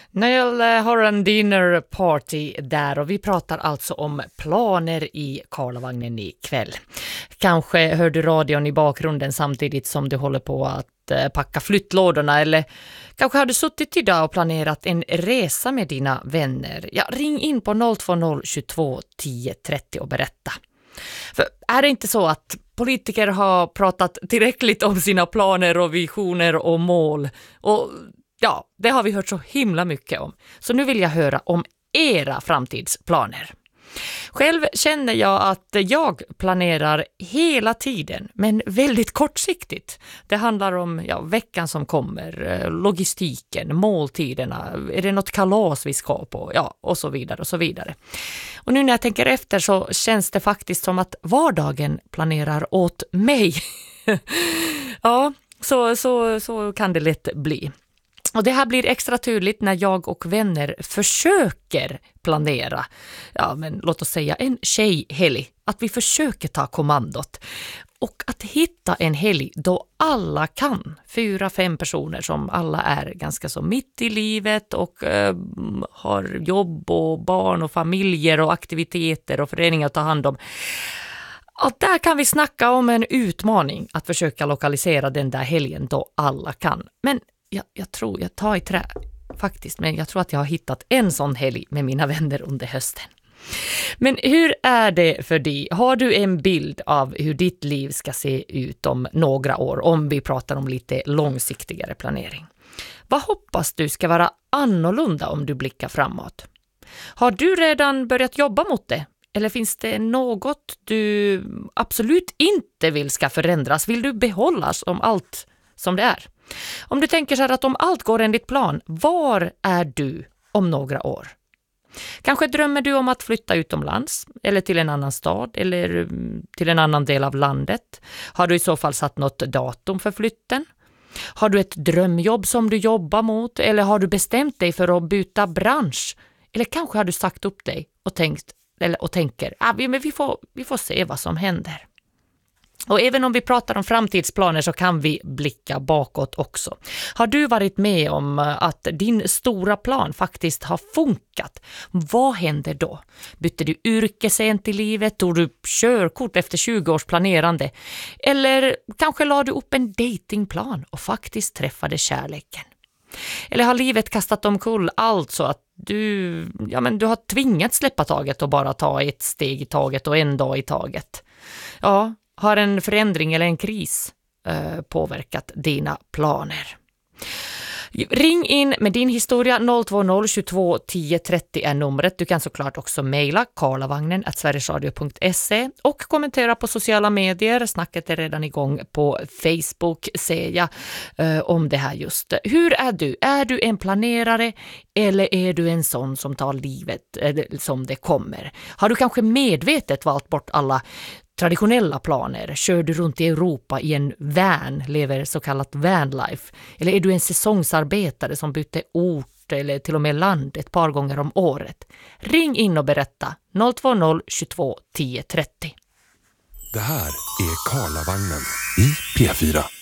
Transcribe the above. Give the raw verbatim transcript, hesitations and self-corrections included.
Niall har en dinner party där och vi pratar alltså om planer i Karlavagnen ikväll. Kanske hör du radion i bakgrunden samtidigt som du håller på att eh, packa flyttlådorna, eller kanske har du suttit idag och planerat en resa med dina vänner. Ja, ring in på noll två noll tjugotvå tio trettio och berätta. För är det inte så att politiker har pratat tillräckligt om sina planer och visioner och mål? Och ja, det har vi hört så himla mycket om. Så nu vill jag höra om era framtidsplaner. Själv känner jag att jag planerar hela tiden, men väldigt kortsiktigt. Det handlar om ja, veckan som kommer, logistiken, måltiderna, är det något kalas vi ska på, ja, och så vidare och så vidare. Och nu när jag tänker efter så känns det faktiskt som att vardagen planerar åt mig. Ja, så, så, så kan det lätt bli. Och det här blir extra tydligt när jag och vänner försöker planera, ja men låt oss säga en tjejhelg, att vi försöker ta kommandot och att hitta en helg då alla kan, fyra, fem personer som alla är ganska så mitt i livet och eh, har jobb och barn och familjer och aktiviteter och föreningar att ta hand om. Och där kan vi snacka om en utmaning att försöka lokalisera den där helgen då alla kan. Men Jag, jag tror, jag tar i trä faktiskt, men jag tror att jag har hittat en sån helg med mina vänner under hösten. Men hur är det för dig? Har du en bild av hur ditt liv ska se ut om några år, om vi pratar om lite långsiktigare planering? Vad hoppas du ska vara annorlunda om du blickar framåt? Har du redan börjat jobba mot det? Eller finns det något du absolut inte vill ska förändras? Vill du behållas om allt som det är? Om du tänker så här att om allt går enligt plan, var är du om några år? Kanske drömmer du om att flytta utomlands eller till en annan stad eller till en annan del av landet. Har du i så fall satt något datum för flytten? Har du ett drömjobb som du jobbar mot eller har du bestämt dig för att byta bransch? Eller kanske har du sagt upp dig och tänkt eller och tänker, ah, vi, men vi får vi får se vad som händer. Och även om vi pratar om framtidsplaner så kan vi blicka bakåt också. Har du varit med om att din stora plan faktiskt har funkat? Vad händer då? Bytte du yrke sent i livet? Tog du körkort efter tjugo års planerande? Eller kanske la du upp en datingplan och faktiskt träffade kärleken? Eller har livet kastat omkull allt så att du, ja men du har tvingats släppa taget och bara ta ett steg i taget och en dag i taget? Ja, har en förändring eller en kris eh, påverkat dina planer? Ring in med din historia. Noll två noll tjugotvå tio trettio är numret. Du kan såklart också mejla karlavagnen at sverigesradio punkt se och kommentera på sociala medier. Snacket är redan igång på Facebook, ser jag, eh, om det här just. Hur är du? Är du en planerare eller är du en sån som tar livet eh, som det kommer? Har du kanske medvetet valt bort alla traditionella planer? Kör du runt i Europa i en van, lever så kallat vanlife? Eller är du en säsongsarbetare som byter ort eller till och med land ett par gånger om året? Ring in och berätta. noll två noll tjugotvå tio trettio. Det här är Karlavagnen i P fyra.